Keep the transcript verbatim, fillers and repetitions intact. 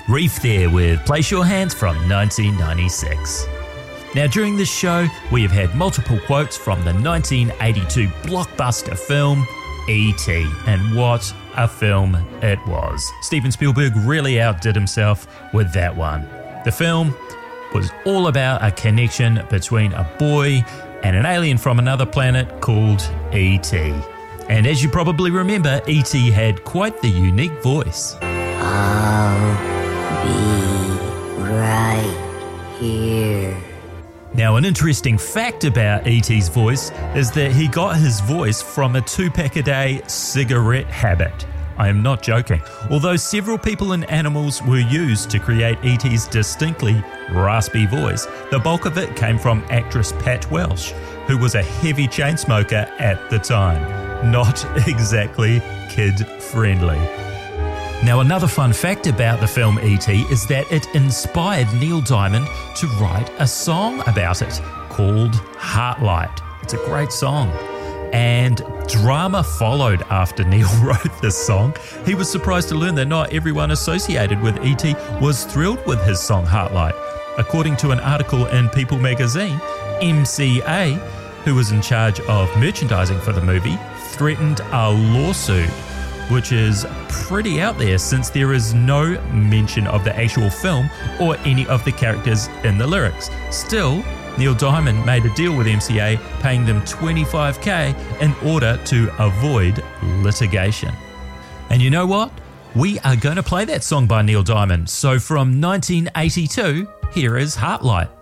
Reef there with Place Your Hands from nineteen ninety-six. Now during this show, we have had multiple quotes from the nineteen eighty-two blockbuster film E T, and what a film it was. Steven Spielberg really outdid himself with that one. The film was all about a connection between a boy and an alien from another planet called E T. And as you probably remember, E T had quite the unique voice. I'll be right here. Now, an interesting fact about E T's voice is that he got his voice from a two-pack-a-day cigarette habit. I am not joking. Although several people and animals were used to create E T's distinctly raspy voice, the bulk of it came from actress Pat Welsh, who was a heavy chain smoker at the time. Not exactly kid-friendly. Now, another fun fact about the film E T is that it inspired Neil Diamond to write a song about it called Heartlight. It's a great song. And drama followed after Neil wrote this song. He was surprised to learn that not everyone associated with E T was thrilled with his song Heartlight. According to an article in People magazine, M C A, who was in charge of merchandising for the movie, threatened a lawsuit, which is pretty out there since there is no mention of the actual film or any of the characters in the lyrics. Still, Neil Diamond made a deal with M C A, paying them twenty-five thousand dollars in order to avoid litigation. And you know what? We are going to play that song by Neil Diamond. So from nineteen eighty-two, here is Heartlight.